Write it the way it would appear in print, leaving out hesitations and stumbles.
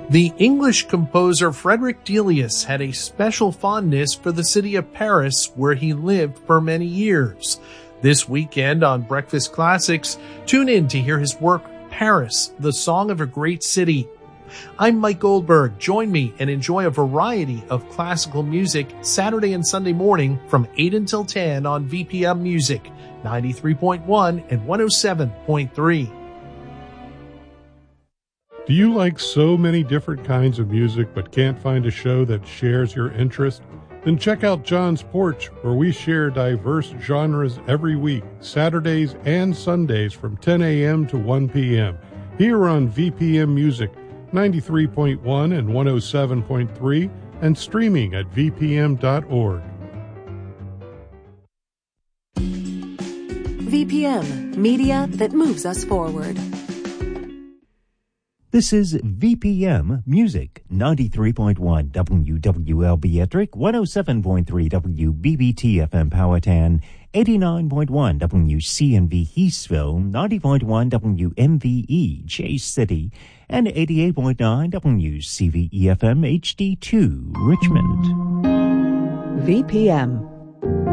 The English composer Frederick Delius had a special fondness for the city of Paris, where he lived for many years. This weekend on Breakfast Classics, tune in to hear his work, Paris, the Song of a Great City. I'm Mike Goldberg. Join me and enjoy a variety of classical music Saturday and Sunday morning from 8 until 10 on VPM Music, 93.1 and 107.3. Do you like so many different kinds of music but can't find a show that shares your interest? Then check out John's Porch, where we share diverse genres every week, Saturdays and Sundays from 10 a.m. to 1 p.m. here on VPM Music, 93.1 and 107.3, and streaming at vpm.org. VPM, media that moves us forward. This is VPM Music, 93.1 WWLB Ettrick, 107.3 WBBT FM Powhatan, 89.1 WCNV Heathsville, 90.1 WMVE Chase City, and 88.9 WCVE FM HD2 Richmond. VPM.